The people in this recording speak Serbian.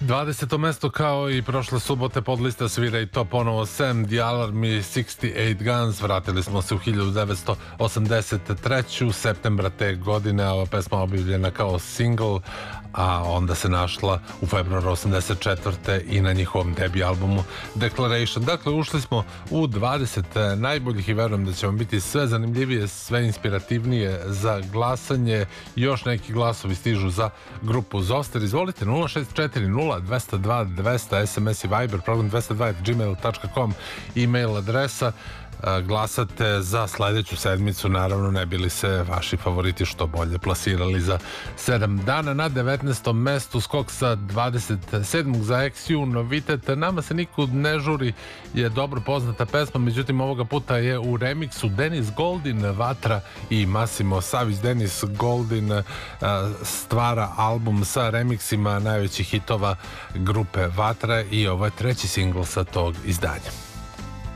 20. mesto kao i prošle subote podlista svira i to ponovo Sam The Alarm i 68 Guns. Vratili smo se u 1983. septembra te godine. Ova pesma objavljena kao single, a onda se našla u februaru 84. i na njihovom debi albumu Declaration. Dakle, ušli smo u 20 najboljih i verujem da će vam biti sve zanimljivije, sve inspirativnije za glasanje. Još neki glasovi stižu za grupu Zoster. Izvolite, 0640 202 200, SMS i Viber, program 202@gmail.com, e-mail adresa. Glasate za sledeću sedmicu, naravno, ne bili se vaši favoriti što bolje plasirali za 7 dana. Na 19. mestu skok sa 27. za XU, novitet Nama se nikud ne žuri je dobro poznata pesma, međutim ovoga puta je u remiksu Denis Goldin, Vatra i Massimo Savić. Denis Goldin stvara album sa remiksima najvećih hitova grupe Vatra i ovo je treći singl sa tog izdanja.